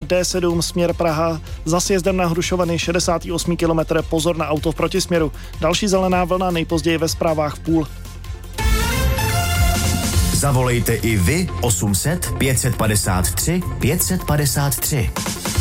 D7 směr Praha za sjezdem na Hrušovany 68 km, pozor na auto v protisměru. Další zelená vlna nejpozději ve zprávách v 5:30. Zavolejte i vy 800 553 553.